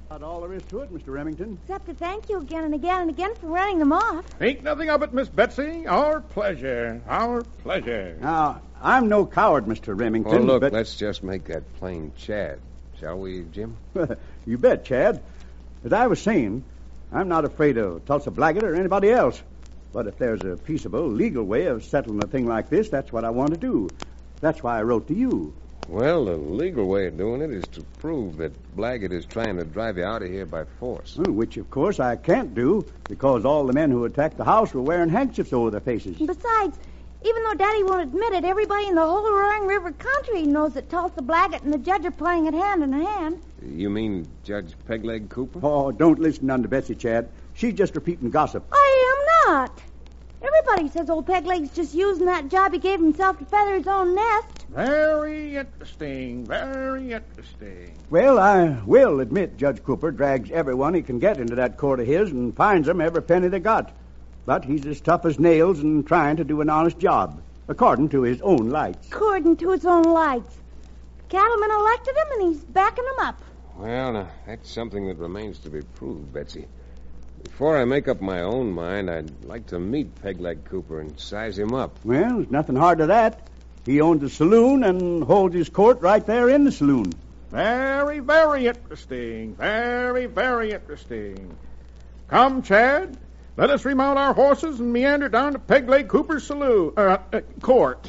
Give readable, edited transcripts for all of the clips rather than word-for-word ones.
That's all there is to it, Mr. Remington. Except to thank you again and again and again for running them off. Think nothing of it, Miss Betsy. Our pleasure. Our pleasure. Now, I'm no coward, Mr. Remington. Well, look, but... let's just make that plain, Chad. Shall we, Jim? You bet, Chad. As I was saying, I'm not afraid of Tulsa Blaggett or anybody else. But if there's a peaceable, legal way of settling a thing like this, that's what I want to do. That's why I wrote to you. Well, the legal way of doing it is to prove that Blaggett is trying to drive you out of here by force. Which, of course, I can't do, because all the men who attacked the house were wearing handkerchiefs over their faces. Besides, even though Daddy won't admit it, everybody in the whole Roaring River country knows that Tulsa Blaggett and the judge are playing it hand in hand. You mean Judge Pegleg Cooper? Oh, don't listen under Betsy, Chad. She's just repeating gossip. I am not. Everybody says old Pegleg's just using that job he gave himself to feather his own nest. Very interesting. Very interesting. Well, I will admit Judge Cooper drags everyone he can get into that court of his and finds them every penny they got. But he's as tough as nails and trying to do an honest job, according to his own lights. According to his own lights. Cattlemen elected him, and he's backing them up. Well, now, that's something that remains to be proved, Betsy. Before I make up my own mind, I'd like to meet Pegleg Cooper and size him up. Well, there's nothing hard to that. He owns a saloon and holds his court right there in the saloon. Very, very interesting. Very, very interesting. Come, Chad. Let us remount our horses and meander down to Pegleg Cooper's saloon, court.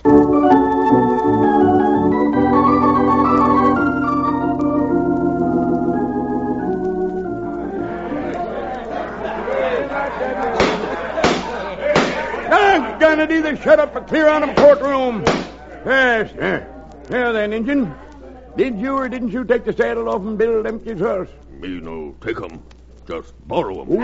Doggone it, either shut up or clear out of the courtroom. Yes, Now then, Injun, did you or didn't you take the saddle off and Bill Lemke's horse? Me no take 'em. Just borrow 'em.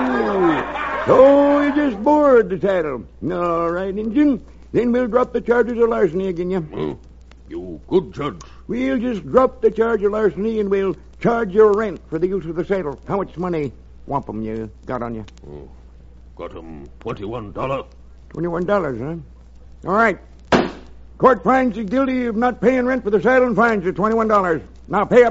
So you just borrowed the saddle. All right, Injun. Then we'll drop the charges of larceny again you. You good judge. We'll just drop the charge of larceny and we'll charge your rent for the use of the saddle. How much money, wampum, you got on you? Got 'em $21. $21, huh? All right. Court finds you guilty of not paying rent for the saddle and fines you $21. Now pay up.